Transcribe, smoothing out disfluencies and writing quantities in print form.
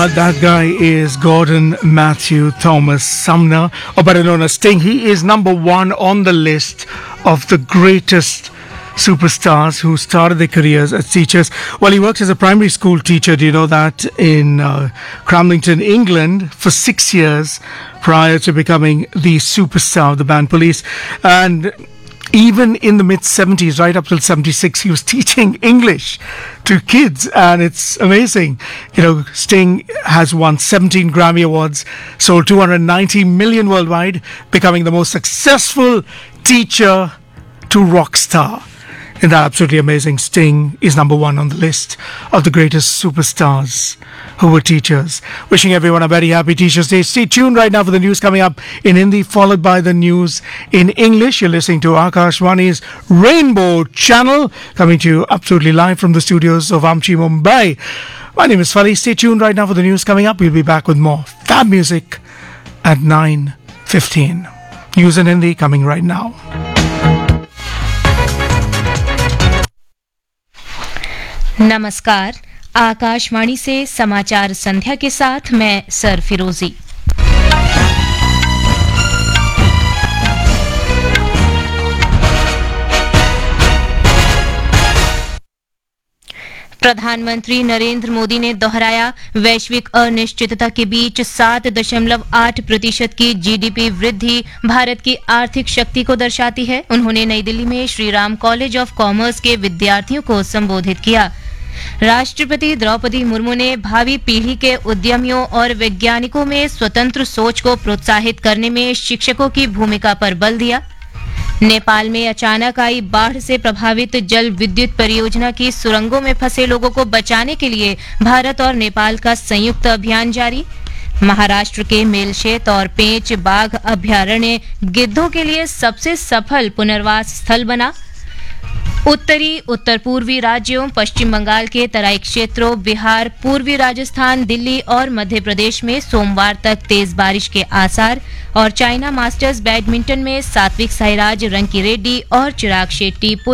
That guy is Gordon Matthew Thomas Sumner, or better known as Sting. He is number one on the list of the greatest superstars who started their careers as teachers. Well, he worked as a primary school teacher, do you know that, in Cramlington, England, for 6 years prior to becoming the superstar of the band Police. And even in the mid-70s, right up till 76, he was teaching English to kids, and it's amazing. You know, Sting has won 17 Grammy Awards, sold 290 million worldwide, becoming the most successful teacher to rock star. Isn't that absolutely amazing? Sting is number one on the list of the greatest superstars who were teachers. Wishing everyone a very happy Teachers' Day. Stay tuned right now for the news coming up in Hindi, followed by the news in English. You're listening to Akashvani's Rainbow Channel, coming to you absolutely live from the studios of Amchi, Mumbai. My name is Fali. Stay tuned right now for the news coming up. We'll be back with more fab music at 9:15. News in Hindi coming right now. नमस्कार, आकाशवाणी से समाचार संध्या के साथ मैं sir फिरोजी। प्रधानमंत्री नरेंद्र मोदी ने दोहराया, वैश्विक अनिश्चितता के बीच 7.8% की जीडीपी वृद्धि भारत की आर्थिक शक्ति को दर्शाती है। उन्होंने नई दिल्ली में Shri Ram college of commerce के विद्यार्थियों को संबोधित किया। राष्ट्रपति द्रौपदी मुर्मू ने भावी पीढ़ी के उद्यमियों और वैज्ञानिकों में स्वतंत्र सोच को प्रोत्साहित करने में शिक्षकों की भूमिका पर बल दिया। नेपाल में अचानक आई बाढ़ से प्रभावित जल विद्युत परियोजना की सुरंगों में फंसे लोगों को बचाने के लिए भारत और नेपाल का संयुक्त अभियान जारी। महाराष्ट्र के मेलशेत और पेंच बाघ अभ्यारण्य गिद्धों के लिए सबसे सफल पुनर्वास स्थल बना। उत्तरी उत्तर पूर्वी राज्यों, पश्चिम बंगाल के तराई क्षेत्रों, बिहार, पूर्वी राजस्थान, दिल्ली और मध्य प्रदेश में सोमवार तक तेज बारिश के आसार। और चाइना मास्टर्स बैडमिंटन में सात्विक साईराज, रंकी रेड्डी और चिराग शेट्टी